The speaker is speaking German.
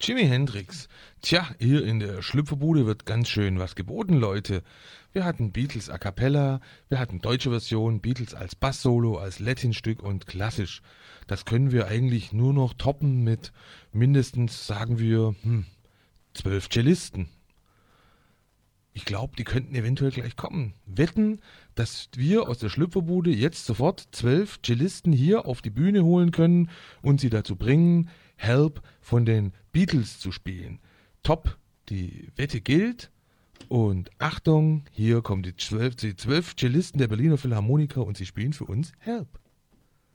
Jimi Hendrix. Tja, hier in der Schlüpferbude wird ganz schön was geboten, Leute. Wir hatten Beatles a cappella, wir hatten deutsche Version, Beatles als Bass-Solo, als Latin-Stück und klassisch. Das können wir eigentlich nur noch toppen mit mindestens, sagen wir, 12 Cellisten. Ich glaube, die könnten eventuell gleich kommen. Wetten, dass wir aus der Schlüpferbude jetzt sofort 12 Cellisten hier auf die Bühne holen können und sie dazu bringen, Help von den Beatles zu spielen. Top, die Wette gilt. Und Achtung, hier kommen die 12 Cellisten der Berliner Philharmoniker und sie spielen für uns Help.